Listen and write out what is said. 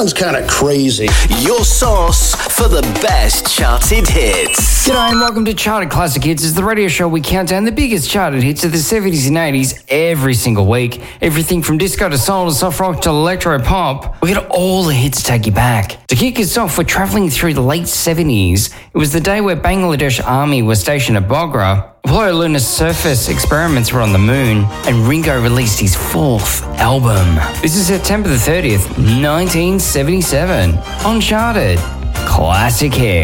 sounds kind of crazy. Your source for the best charted hits. G'day and welcome to Charted Classic Hits. It's the radio show we count down the biggest charted hits of the 70s and 80s every single week. Everything from disco to soul to soft rock to electro pop. We got all the hits to take you back. To kick us off, we're travelling through the late 70s. It was the day where Bangladesh Army was stationed at Bogra. Apollo lunar surface experiments were on the moon, and Ringo released his fourth album. This is September the 30th, 1977. On Charted Classic Hits.